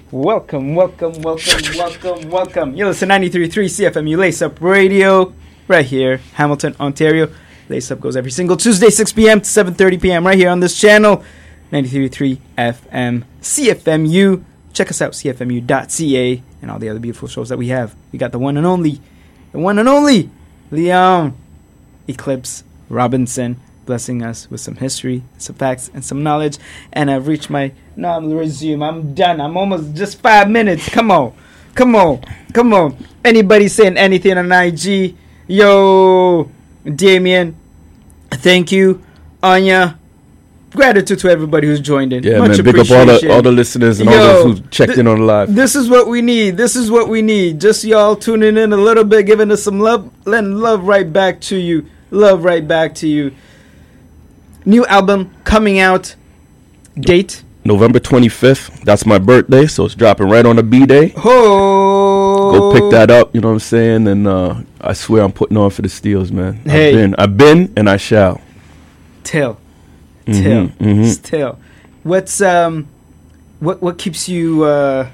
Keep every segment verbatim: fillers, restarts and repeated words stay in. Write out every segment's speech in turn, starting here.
Welcome, welcome, welcome, welcome, welcome. You listen to ninety-three point three C F M U Lace Up Radio right here, Hamilton, Ontario. Lace Up goes every single Tuesday, six p.m. to seven thirty p.m. right here on this channel, ninety-three point three F M, C F M U. Check us out, c f m u dot c a, and all the other beautiful shows that we have. We got the one and only, the one and only, Leon Eclipse Robinson, blessing us with some history, some facts, and some knowledge. And I've reached my, no, I'm resume. I'm done. I'm almost just five minutes. Come on. Come on. Come on. Anybody saying anything on I G? Yo, Damien, thank you. Anya, gratitude to everybody who's joined in. Yeah, Much man, big up all the, all the listeners and Yo, all those who checked th- in on the live. This is what we need. This is what we need. Just y'all tuning in a little bit, giving us some love, letting love right back to you. Love right back to you. New album coming out. Date? November twenty-fifth. That's my birthday, so it's dropping right on the B-Day. Oh. Go pick that up, you know what I'm saying? And uh, I swear I'm putting on for the Steels, man. Hey. I've been, I've been and I shall. Till. Mm-hmm, Till. mm-hmm. Still. What's, um, what, what keeps you, uh,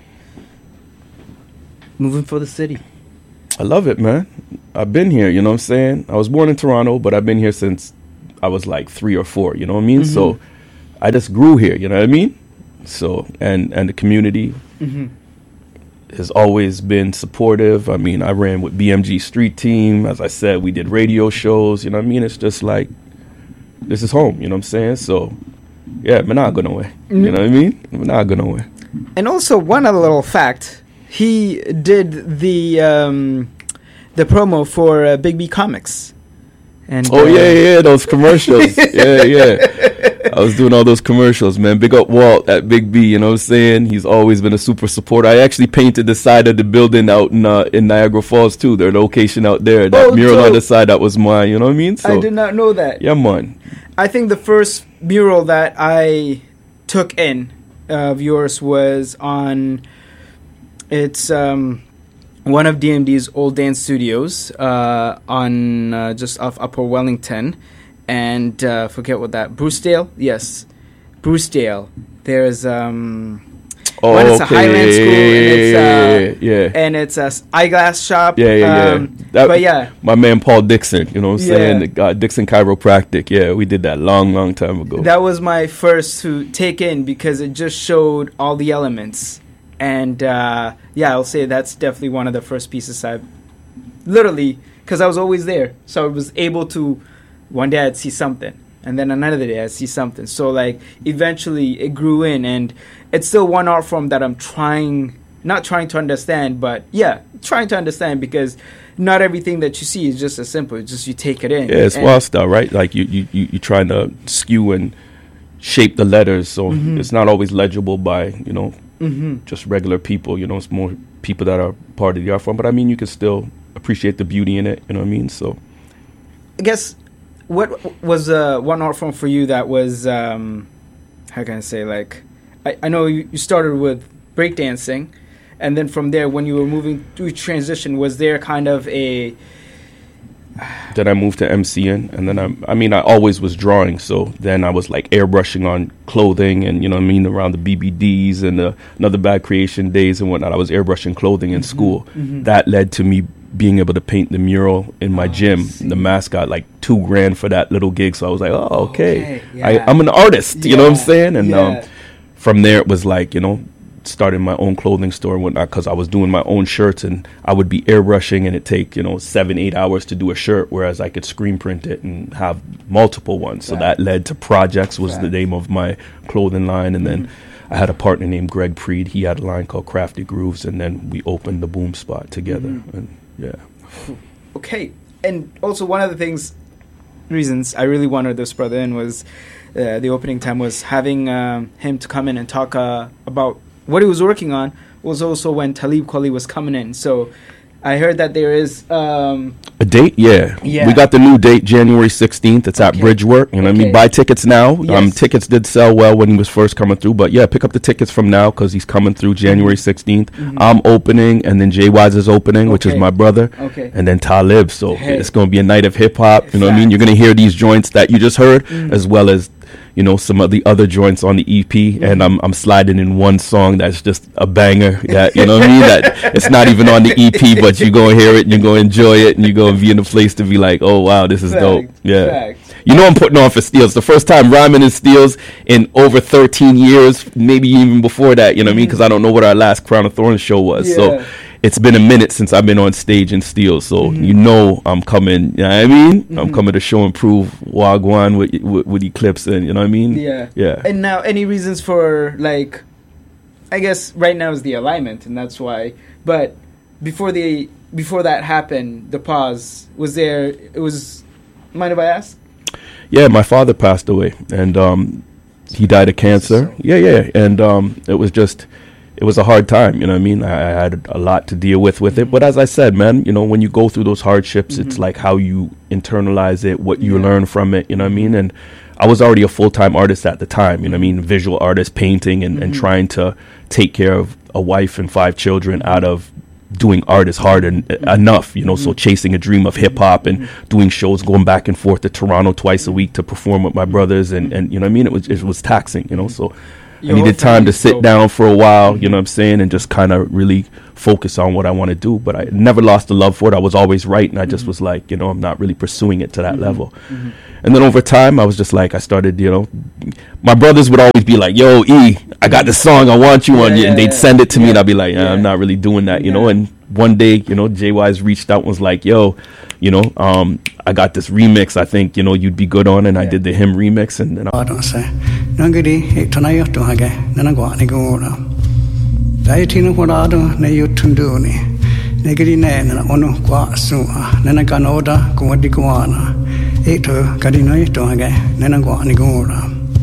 moving for the city? I love it, man. I've been here, you know what I'm saying? I was born in Toronto, but I've been here since I was like three or four, you know what I mean? Mm-hmm. So I just grew here, you know what I mean? So, and, and the community mm-hmm. has always been supportive. I mean, I ran with B M G Street Team. As I said, we did radio shows, you know what I mean? It's just like, this is home, you know what I'm saying? So, yeah, we're not going away, mm-hmm. you know what I mean? We're not going away. And also, one other little fact, he did the um, the promo for uh, Big B Comics. And oh, uh, yeah, yeah, those commercials. yeah, yeah. I was doing all those commercials, man. Big up Walt at Big B, you know what I'm saying? He's always been a super supporter. I actually painted the side of the building out in uh, in Niagara Falls, too. Their location out there. That oh, mural so on the side, that was mine, you know what I mean? So, I did not know that. Yeah, man. I think the first mural that I took in of yours was on, it's um, one of D M D's old dance studios uh, on uh, just off Upper Wellington. And uh, forget what that, Brucedale? Yes, Brucedale. There's um, oh, one is okay. a Highland school, and it's uh, yeah, yeah, and it's a eyeglass shop. Yeah, yeah, um, yeah. That, but yeah, my man Paul Dixon, you know what I'm yeah. saying? The, uh, Dixon Chiropractic. Yeah, we did that long, long time ago. That was my first to take in because it just showed all the elements. And uh, yeah, I'll say that's definitely one of the first pieces I literally, because I was always there, so I was able to. One day I'd see something, and then another day I'd see something. So like eventually it grew in, and it's still one art form that I'm trying, not trying to understand, but yeah, trying to understand, because not everything that you see is just as simple. It's just you take it in. Yeah, it's wild stuff, right? Like you, you, you, you're trying to skew and shape the letters, so mm-hmm. it's not always legible by, you know, mm-hmm. just regular people. You know, it's more people that are part of the art form. But I mean, you can still appreciate the beauty in it. You know what I mean? So, I guess. What was uh, one art form for you that was, um, how can I say, like, I, I know you, you started with breakdancing, and then from there, when you were moving through transition, was there kind of a... Then I moved to MCing, and then I, I mean, I always was drawing, so then I was like airbrushing on clothing, and you know what I mean, around the B B Ds and the Another Bad Creation days and whatnot. I was airbrushing clothing in mm-hmm. school. Mm-hmm. That led to me being able to paint the mural in my oh, gym. The mascot, like two grand for that little gig. So I was like, oh, okay. okay yeah. I, I'm an artist, yeah. you know what I'm saying? And yeah. um, from there, it was like, you know, starting my own clothing store and whatnot, because I was doing my own shirts, and I would be airbrushing, and it'd take, you know, seven, eight hours to do a shirt, whereas I could screen print it and have multiple ones. Right. So that led to Projects, was right. the name of my clothing line. And mm-hmm. then I had a partner named Greg Preed. He had a line called Crafty Grooves, and then we opened the Boom Spot together. Mm-hmm. And yeah. Okay. And also one of the things, reasons I really wanted this brother in was uh, the opening time was having um, him to come in and talk uh, about what he was working on. Was also when Talib Kweli was coming in. So I heard that there is um, a date. Yeah. yeah, we got the new date, January sixteenth. It's okay. at Bridgework. You know, okay. what I mean, buy tickets now. Yes. Um, tickets did sell well when he was first coming through, but yeah, pick up the tickets from now because he's coming through January sixteenth. Mm-hmm. I'm opening, and then Jay Wise is opening, okay. which is my brother. Okay, and then Talib. So hey. It's going to be a night of hip hop. You know what I mean? You're going to hear these joints that you just heard, mm-hmm. as well as, you know, some of the other joints on the E P, mm-hmm. and I'm I'm sliding in one song that's just a banger. That, you know what I mean? That it's not even on the E P, but you go and hear it and you go enjoy it and you go and be in a place to be like, oh wow, this is Fact. dope. Yeah. Fact. You know I'm putting on for Steels. The first time rhyming in Steels in over thirteen years, maybe even before that, you know what I mean? Because I don't know what our last Crown of Thorns show was. Yeah. So it's been a minute since I've been on stage in Steels. So mm-hmm. you know I'm coming, you know what I mean? Mm-hmm. I'm coming to show and prove Wagwan with, with, with Eclipse, and you know what I mean? Yeah. Yeah. And now, any reasons for, like, I guess right now is the alignment, and that's why. But before the before that happened, the pause, was there, it was, mind if I ask? Yeah, my father passed away, and um, he died of cancer. So. Yeah, yeah, and um, it was just, it was a hard time, you know what I mean? I, I had a lot to deal with with mm-hmm. it, but as I said, man, you know, when you go through those hardships, mm-hmm. it's like how you internalize it, what you yeah. learn from it, you know what I mean? And I was already a full-time artist at the time, you know what I mean? Visual artist, painting, and, mm-hmm. and trying to take care of a wife and five children out of doing art is hard and uh, enough, you know, mm-hmm. so chasing a dream of hip hop and mm-hmm. doing shows, going back and forth to Toronto twice a week to perform with my brothers, and, and you know what I mean, it was it was taxing, you know, so Your I needed time to sit down for a while, mm-hmm. you know what I'm saying, and just kind of really focus on what I want to do. But I never lost the love for it. I was always writing. I just mm-hmm. was like, you know, I'm not really pursuing it to that mm-hmm. level. Mm-hmm. And then over time, I was just like, I started, you know, my brothers would always be like, yo, E, I got this song, I want you yeah, on, yeah, and they'd yeah. send it to yeah. me, and I'd be like, yeah, yeah. I'm not really doing that, you yeah. know. And one day, you know, J Y's reached out and was like, yo, you know, um, I got this remix I think, you know, you'd be good on, and yeah. I did the him remix, and then I don't say Nangadi tonight to hage Nanagwani Gora Daitina Horado ne Yutunduni Negri Nana Onu Qua Sua Nanaganoda Guadiguana Eto Gadino to hage Nanagwani Gora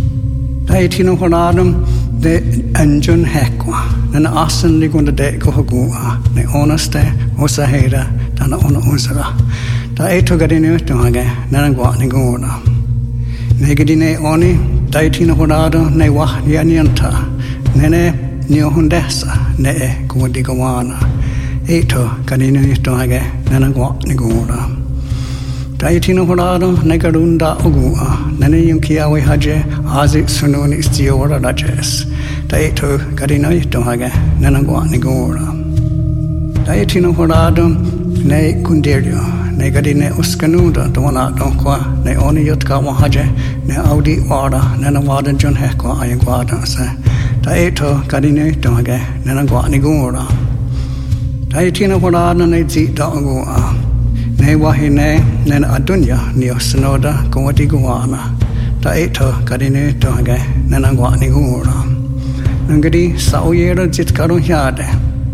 Daitina Horadum de Anjun Hekwa Nana Asan Ligunda de Gohagua Ne Onaste Osaheda Dana Ona Uzara Daito Gadino to hage Nanagwani Gora Negedine Oni, Daitina Horado, Ne Wahyanianta, Nene Niohundesa, Ne Guadigawana, Eto, Gadino Tohage, Nanagwa Nigura. Daitina Horado, Negarunda Ugua, Nene Yunkiawe Haje, Azik Sununi Stiora Rajes, Daito, Gadino Tohage, Nanagwa Nigura. Daitina Horado, Ne Kundirio. Ne gadine uskanuda dona donkwa ne oni yotka wahaje ne audi wada ne na wada jon hekwa ayagwada se ta eto gadine doge ne na gwani gura ta etina wada ne zi dogu a ne wahine ne na adunya ni osnoda gwadi gwana ta eto gadine doge ne na gwani gura ngadi sauyera jit karu hyade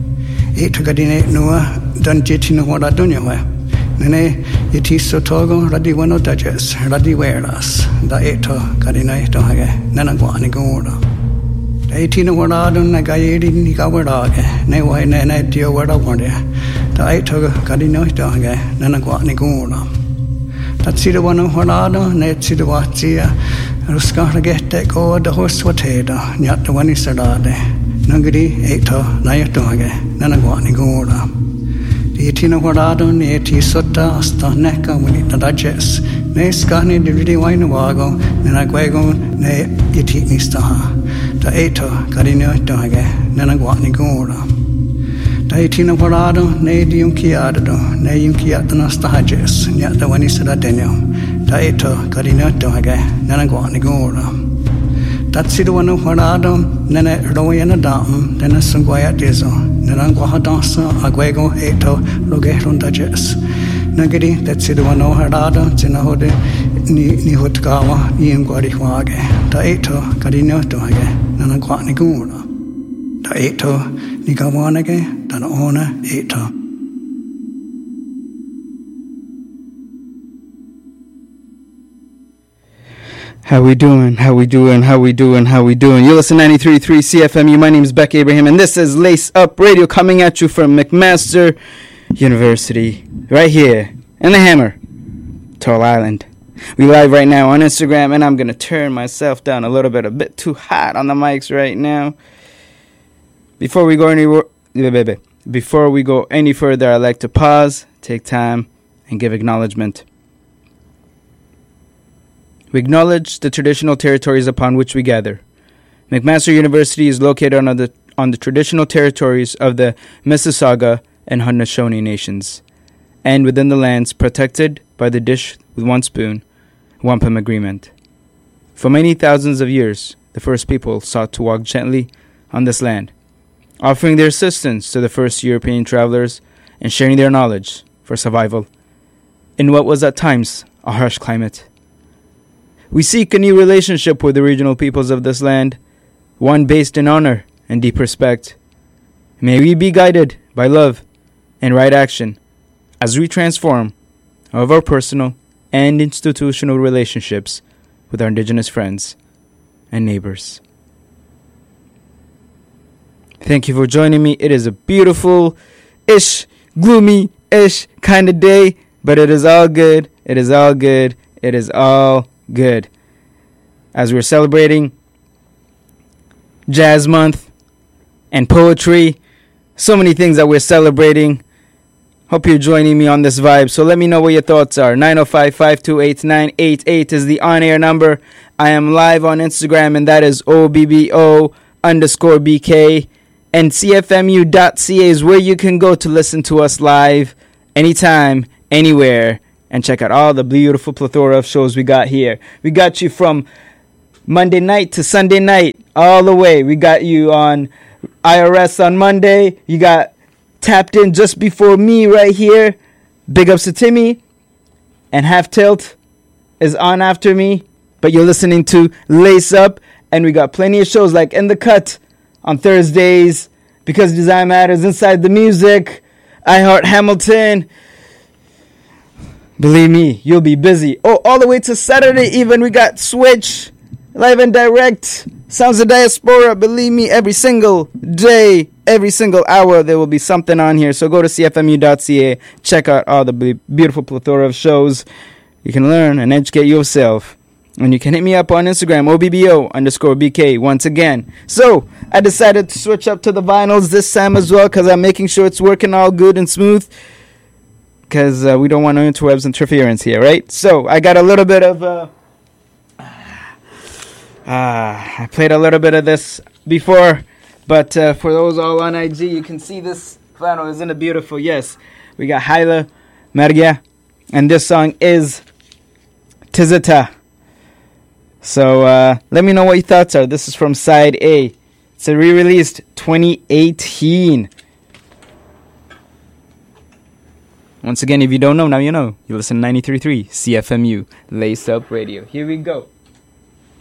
eto gadine nuwa dan jitina wada dunya we Nene itiso togo radi wano dajes radi weras da eto kadina eto hage nana gwani gura da etino warado na gayedi ni kawarage ne wai ne ne dio wara wande da eto kadina eto hage nana gwani gura da tsira wano warado ne tsira watia ruska ragete go da hoswateda nyat wani sadade nangri eto na eto hage nana gwani gura Etina Horado, ne ti sota asta neka wini tadajes, ne skani di ridi waino wago, ne na gwego ne iti nistaha. Da eto kadino doge, ne na gwani gura. Da etina Horado, ne di yunkiadado, ne yunkiadana stahajes, ne da wani sadadenyo. Da eto kadino doge, ne na gwani gura. Tatsido wano Horado, ne ne royana dam, ne na sungwaya dizo. Nanangwa dansa agwego eto rogerun dajes. Nagiri that Sidwano Harada, Zinahode, Ni Hutgawa, Yingwari Wage, Daeto, Kadino Doge, Nanangwa Nigura. Daeto, Nigawanage, Danona Eto. How we doing? How we doing? How we doing? How we doing? You listen to ninety-three point three C F M U. My name is Beck Abraham, and this is Lace Up Radio coming at you from McMaster University, right here in the Hammer, Turtle Island. We live right now on Instagram, and I'm gonna turn myself down a little bit, a bit too hot on the mics right now. Before we go any before we go any further, I'd like to pause, take time, and give acknowledgement. We acknowledge the traditional territories upon which we gather. McMaster University is located on the on the traditional territories of the Mississauga and Haudenosaunee nations, and within the lands protected by the Dish with One Spoon Wampum Agreement. For many thousands of years, the first people sought to walk gently on this land, offering their assistance to the first European travelers and sharing their knowledge for survival in what was at times a harsh climate. We seek a new relationship with the regional peoples of this land, one based in honor and deep respect. May we be guided by love and right action as we transform all of our personal and institutional relationships with our indigenous friends and neighbors. Thank you for joining me. It is a beautiful-ish, gloomy-ish kind of day, but it is all good. It is all good. It is all good. As we're celebrating Jazz Month and poetry, so many things that we're celebrating. Hope you're joining me on this vibe. So let me know what your thoughts are. nine oh five, five two eight, nine eight eight is the on-air number. I am live on Instagram, and that is O B B O underscore B K. And C F M U dot C A is where you can go to listen to us live anytime, anywhere, and check out all the beautiful plethora of shows we got here. We got you from Monday night to Sunday night, all the way. We got you on I R S on Monday. You got Tapped In just before me right here. Big ups to Timmy. And Half Tilt is on after me. But you're listening to Lace Up. And we got plenty of shows like In the Cut on Thursdays. Because Design Matters, Inside the Music, I Heart Hamilton. Believe me, you'll be busy. Oh, all the way to Saturday even, we got Switch, Live and Direct, Sounds of Diaspora. Believe me, every single day, every single hour, there will be something on here. So go to C F M U dot C A, check out all the beautiful plethora of shows. You can learn and educate yourself. And you can hit me up on Instagram, O B B O underscore B K, once again. So, I decided to switch up to the vinyls this time as well, because I'm making sure it's working all good and smooth. Because uh, we don't want no interwebs interference here, right? So, I got a little bit of... Uh, uh, I played a little bit of this before. But uh, for those all on I G, you can see this vinyl. Isn't it beautiful? Yes. We got Haile Mergia. And this song is Tizita. So, uh, let me know what your thoughts are. This is from Side A. It's a re-released twenty eighteen. Once again, if you don't know, now you know. You listen to ninety-three point three C F M U, Lace Up Radio. Here we go.